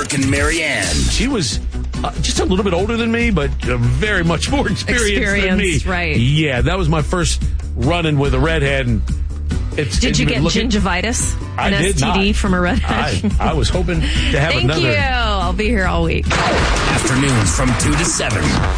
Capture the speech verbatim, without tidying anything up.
Brooke and Marianne. She was uh, just a little bit older than me, but uh, very much more experienced than me. Right. Yeah, that was my first run-in with a redhead. And it's, did it's you get looking, gingivitis? I An did S T D not. from a redhead? I, I was hoping to have Thank another. you. I'll be here all week. Afternoons from two to seven.